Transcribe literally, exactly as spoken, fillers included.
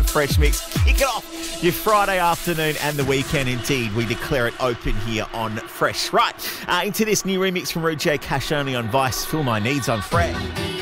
Fresh Mix. Kick it off your Friday afternoon and the weekend indeed. We declare it open here on Fresh. Right, uh, into this new remix from Rude J. Cash only on Vice. Fill My Needs on Fresh.